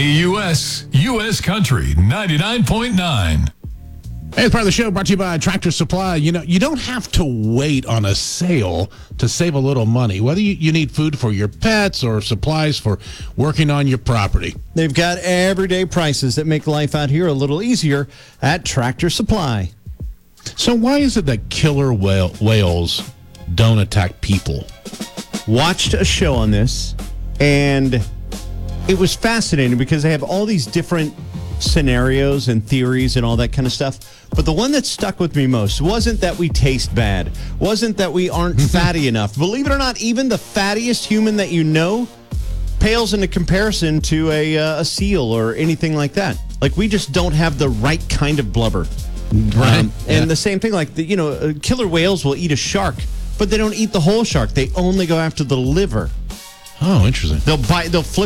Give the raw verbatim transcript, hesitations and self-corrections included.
U S, U S Country, ninety-nine point nine. Hey, it's part of the show brought to you by Tractor Supply. You know, you don't have to wait on a sale to save a little money, whether you, you need food for your pets or supplies for working on your property. They've got everyday prices that make life out here a little easier at Tractor Supply. So why is it that killer whale, whales don't attack people? Watched a show on this, and it was fascinating because they have all these different scenarios and theories and all that kind of stuff. But the one that stuck with me most wasn't that we taste bad, wasn't that we aren't fatty enough. Believe it or not, even the fattiest human that you know pales into comparison to a, uh, a seal or anything like that. Like, we just don't have the right kind of blubber. Right. Um, and Yeah. the same thing, like, the, you know, uh, killer whales will eat a shark, but they don't eat the whole shark. They only go after the liver. Oh, interesting. They'll bite, they'll flip